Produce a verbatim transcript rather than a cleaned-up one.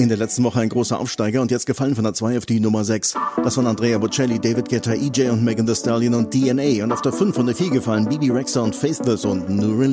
der letzten Woche ein großer Aufsteiger und jetzt gefallen von der zwei auf die Nummer sechs. Das waren Andrea Bocelli, David Guetta, E J und Megan Thee Stallion und D N A. Und auf der fünf von der vier gefallen Bibi Rexha und Faithless und New Release.